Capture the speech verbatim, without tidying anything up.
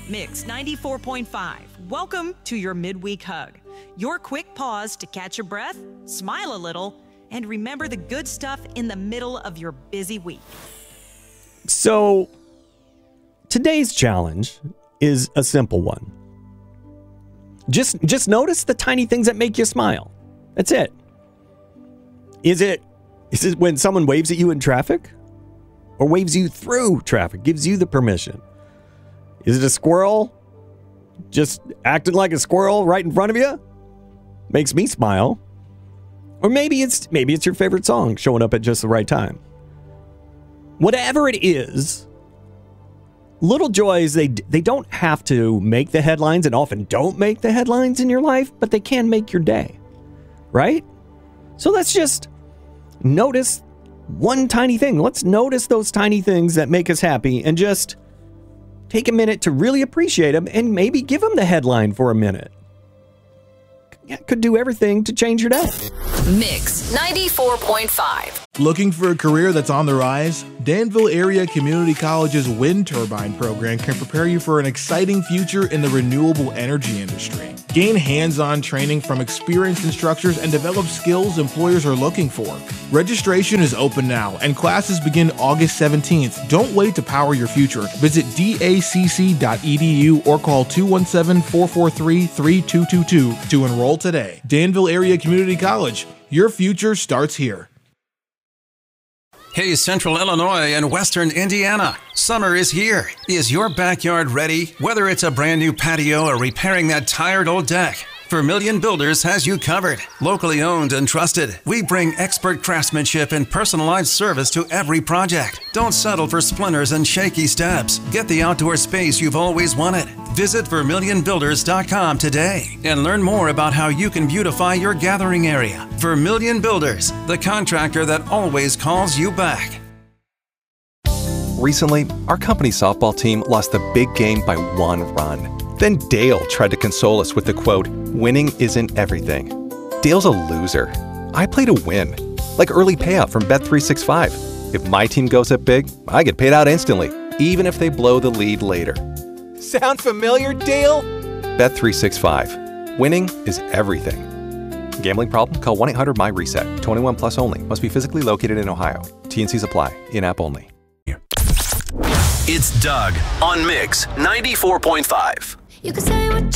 Mix ninety-four point five. Welcome to your midweek hug. Your quick pause to catch your breath, smile a little, and remember the good stuff in the middle of your busy week. So, today's challenge is a simple one. Just, just notice the tiny things that make you smile. That's it. Is it, is it when someone waves at you in traffic? Or waves you through traffic, gives you the permission? Is it a squirrel just acting like a squirrel right in front of you? Makes me smile. Or maybe it's maybe it's your favorite song showing up at just the right time. Whatever it is, little joys, they they don't have to make the headlines and often don't make the headlines in your life, but they can make your day. Right? So let's just notice one tiny thing. Let's notice those tiny things that make us happy and just take a minute to really appreciate them and maybe give them the headline for a minute. It could do everything to change your day. Mix ninety-four point five. Looking for a career that's on the rise? Danville Area Community College's wind turbine program can prepare you for an exciting future in the renewable energy industry. Gain hands-on training from experienced instructors and develop skills employers are looking for. Registration is open now and classes begin August seventeenth. Don't wait to power your future. Visit D A C C dot E D U or call two one seven, four four three, three two two two to enroll today. Danville Area Community College. Your future starts here. Hey, Central Illinois and Western Indiana. Summer is here. Is your backyard ready? Whether it's a brand new patio or repairing that tired old deck, Vermilion Builders has you covered. Locally owned and trusted, we bring expert craftsmanship and personalized service to every project. Don't settle for splinters and shaky steps. Get the outdoor space you've always wanted. Visit vermilion builders dot com today and learn more about how you can beautify your gathering area. Vermilion Builders, the contractor that always calls you back. Recently, our company softball team lost the big game by one run. Then Dale tried to console us with the quote, "Winning isn't everything." Dale's a loser. I play to win, like early payout from Bet three sixty-five. If my team goes up big, I get paid out instantly, even if they blow the lead later. Sound familiar, Dale? Bet three sixty-five. Winning is everything. Gambling problem? Call one eight hundred my reset. twenty-one plus only. Must be physically located in Ohio. T and Cs apply. In-app only. It's Doug on Mix ninety-four point five. You can say what